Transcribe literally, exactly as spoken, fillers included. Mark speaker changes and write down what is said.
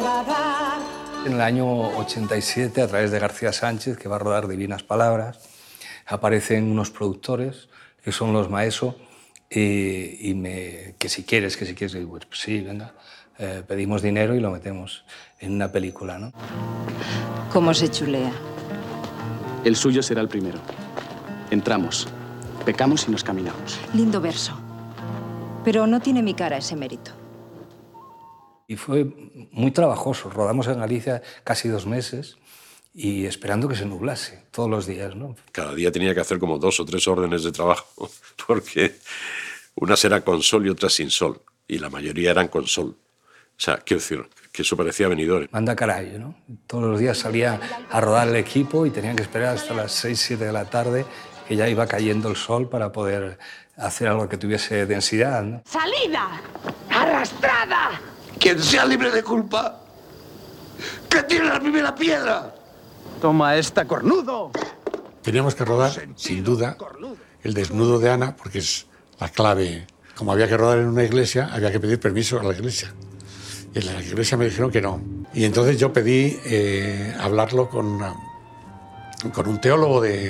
Speaker 1: En el año ochenta y siete, a través de García Sánchez, que va a rodar Divinas Palabras, aparecen unos productores, que son los Maeso, y, y me, que si quieres, que si quieres, digo, pues sí, venga, eh, pedimos dinero y lo metemos en una película, ¿no?
Speaker 2: ¿Cómo se chulea?
Speaker 3: El suyo será el primero. Entramos, pecamos y nos caminamos.
Speaker 2: Lindo verso. Pero no tiene mi cara ese mérito.
Speaker 1: Y fue muy trabajoso. Rodamos en Galicia casi dos meses y esperando que se nublase todos los días, ¿no?
Speaker 4: Cada día tenía que hacer como dos o tres órdenes de trabajo, porque unas eran con sol y otras sin sol, y la mayoría eran con sol. O sea, quiero decir, que eso parecía venidor.
Speaker 1: Manda carallo, ¿no? Todos los días salía a rodar el equipo y tenían que esperar hasta las seis, siete de la tarde, que ya iba cayendo el sol para poder hacer algo que tuviese densidad, ¿no?
Speaker 5: ¡Salida! ¡Arrastrada!
Speaker 6: Quien sea libre de culpa, que tire la primera piedra.
Speaker 3: Toma esta, cornudo.
Speaker 7: Teníamos que rodar, sin duda, el desnudo de Ana, porque es la clave. Como había que rodar en una iglesia, había que pedir permiso a la iglesia. Y en la iglesia me dijeron que no. Y entonces yo pedí eh, hablarlo con, con un teólogo de,